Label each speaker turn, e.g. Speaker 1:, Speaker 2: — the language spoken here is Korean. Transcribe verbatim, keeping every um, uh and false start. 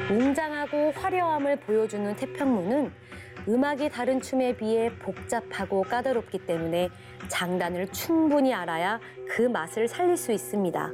Speaker 1: 웅장하고 화려함을 보여주는 태평로는 음악이 다른 춤에 비해 복잡하고 까다롭기 때문에 장단을 충분히 알아야 그 맛을 살릴 수 있습니다.